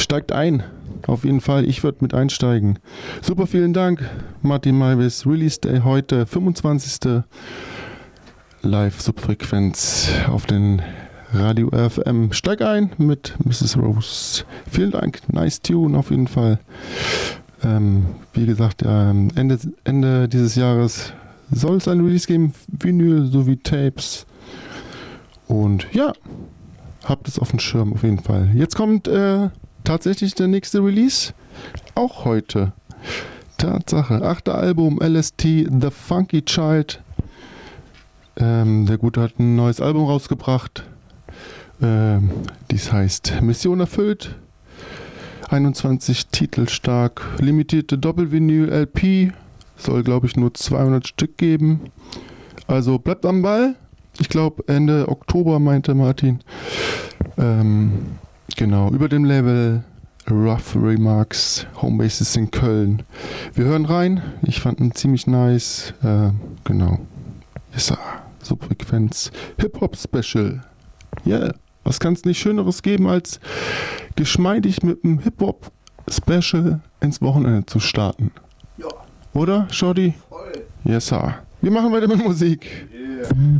Steigt ein. Auf jeden Fall, ich würde mit einsteigen. Super, vielen Dank, Martin Maivis. Release Day heute, 25. Live-Subfrequenz auf den Radio RFM. Steig ein mit Mrs. Rose. Vielen Dank, nice Tune auf jeden Fall. Wie gesagt, Ende dieses Jahres soll es ein Release geben, Vinyl sowie Tapes. Und ja, habt es auf dem Schirm auf jeden Fall. Jetzt kommt tatsächlich der nächste Release, auch heute. Tatsache, 8. Album, LST, The Funky Child. Der Gute hat ein neues Album rausgebracht. Dies heißt Mission erfüllt. 21 Titel stark. Limitierte Doppelvinyl LP. Soll, glaube ich, nur 200 Stück geben. Also bleibt am Ball. Ich glaube Ende Oktober, meinte Martin. Genau, über dem Label Rough Remarks, Homebases in Köln. Wir hören rein. Ich fand ihn ziemlich nice. Genau. Yes, Subfrequenz Hip-Hop-Special. Yeah. Was kann es nicht Schöneres geben, als geschmeidig mit einem Hip-Hop-Special ins Wochenende zu starten? Ja. Oder, Shorty? Voll. Yes, sir. Wir machen weiter mit Musik. Yeah.